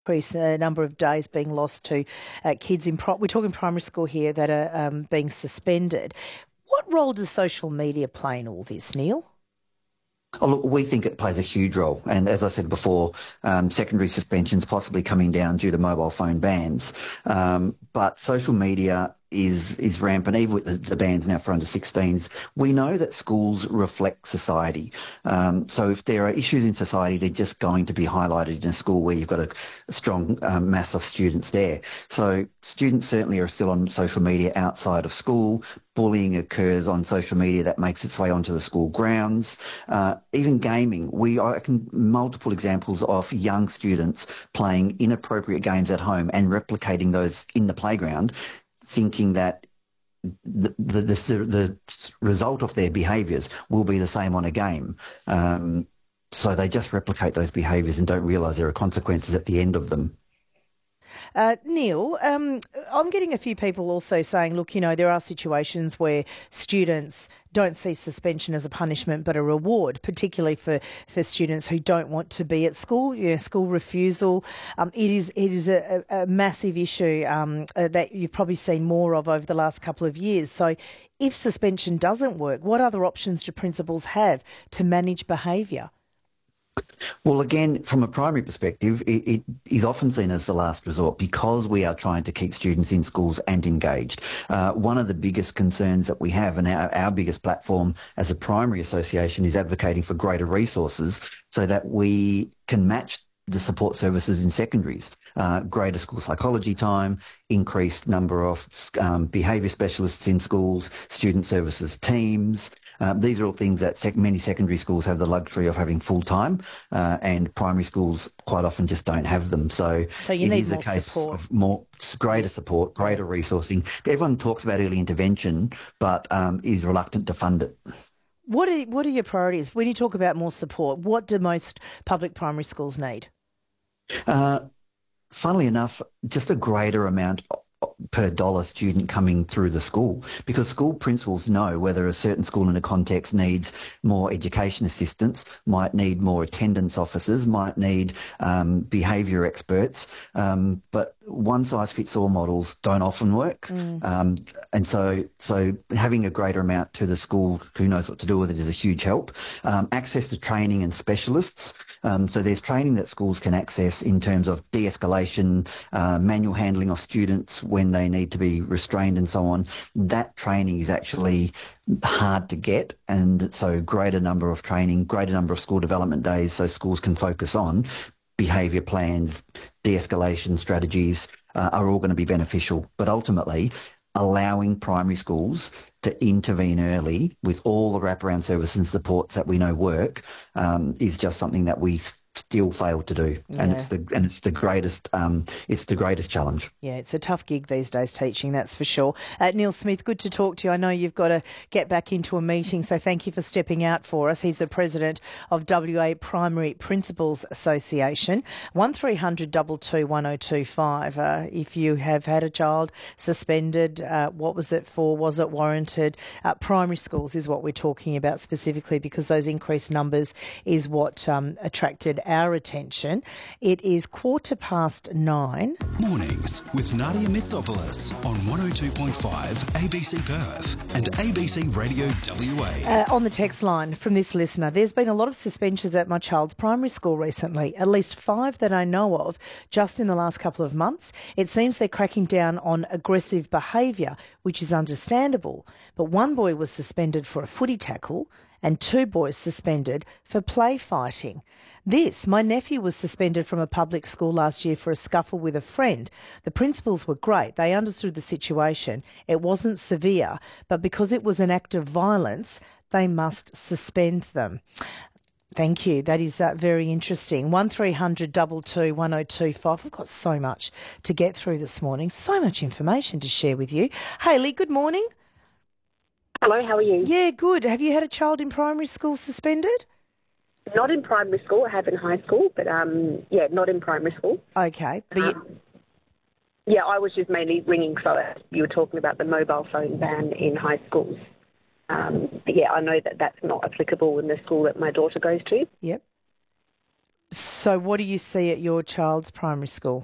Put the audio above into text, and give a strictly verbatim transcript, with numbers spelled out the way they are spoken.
increase a number of days being lost to uh, kids in, pro- we're talking primary school here, that are um, being suspended. What role does social media play in all this, Neil? Oh, look, we think it plays a huge role. And as I said before, um, secondary suspensions possibly coming down due to mobile phone bans. Um, but social media is is rampant, even with the, the bans now for under sixteens. We know that schools reflect society. Um, so if there are issues in society, they're just going to be highlighted in a school where you've got a, a strong um, mass of students there. So students certainly are still on social media outside of school. Bullying occurs on social media that makes its way onto the school grounds. Uh, even gaming. We I can multiple examples of young students playing inappropriate games at home and replicating those in the playground, thinking that the, the, the, the result of their behaviours will be the same on a game. Um, so they just replicate those behaviours and don't realise there are consequences at the end of them. Uh, Neil, um, I'm getting a few people also saying, look, you know, there are situations where students don't see suspension as a punishment but a reward, particularly for, for students who don't want to be at school, you know, school refusal. Um, it is it is a, a massive issue um, uh, that you've probably seen more of over the last couple of years. So if suspension doesn't work, what other options do principals have to manage behaviour? Well, again, from a primary perspective, it, it is often seen as the last resort because we are trying to keep students in schools and engaged. Uh, one of the biggest concerns that we have, and our, our biggest platform as a primary association, is advocating for greater resources so that we can match the support services in secondaries. Uh, greater school psychology time, increased number of um, behaviour specialists in schools, student services teams. Uh, these are all things that sec- many secondary schools have the luxury of having full time, uh, and primary schools quite often just don't have them. So, so you it need is more a case support. of more greater yeah. support, greater yeah. resourcing. Everyone talks about early intervention, but um, is reluctant to fund it. What are what are your priorities when you talk about more support? What do most public primary schools need? Uh, funnily enough, just a greater amount per dollar student coming through the school, because school principals know whether a certain school in a context needs more education assistance, might need more attendance officers, might need um, behaviour experts, um, but one-size-fits-all models don't often work. Mm. Um, and so so having a greater amount to the school who knows what to do with it is a huge help. Um, access to training and specialists. Um, so there's training that schools can access in terms of de-escalation, uh, manual handling of students when they need to be restrained and so on. That training is actually hard to get, and so greater number of training, greater number of school development days so schools can focus on behaviour plans, de-escalation strategies uh, are all going to be beneficial. But ultimately, allowing primary schools to intervene early with all the wraparound services and supports that we know work um, is just something that we still fail to do, yeah. and it's the and it's the greatest um, it's the greatest challenge. Yeah, it's a tough gig these days teaching, that's for sure. Uh, Neil Smith, good to talk to you. I know you've got to get back into a meeting, so thank you for stepping out for us. He's the president of W A Primary Principals Association. One three hundred two two one oh two five. Uh, if you have had a child suspended, uh, what was it for? Was it warranted? Uh, primary schools is what we're talking about specifically, because those increased numbers is what um, attracted our attention. It is quarter past nine. Mornings with Nadia Mitsopoulos on one oh two point five A B C Perth and A B C Radio W A. Uh, on the text line from this listener, there's been a lot of suspensions at my child's primary school recently, at least five that I know of just in the last couple of months. It seems they're cracking down on aggressive behaviour, which is understandable. But one boy was suspended for a footy tackle and two boys suspended for play fighting. This, my nephew was suspended from a public school last year for a scuffle with a friend. The principals were great. They understood the situation. It wasn't severe, but because it was an act of violence, they must suspend them. Thank you. That is uh, very interesting. one three hundred two two one oh two five. We've got so much to get through this morning, so much information to share with you. Hayley, good morning. Hello, how are you? Yeah, good. Have you had a child in primary school suspended? Not in primary school. I have in high school, but um, yeah, not in primary school. Okay. But um, you... Yeah, I was just mainly ringing so you were talking about the mobile phone ban in high schools. Um, but yeah, I know that that's not applicable in the school that my daughter goes to. Yep. So what do you see at your child's primary school?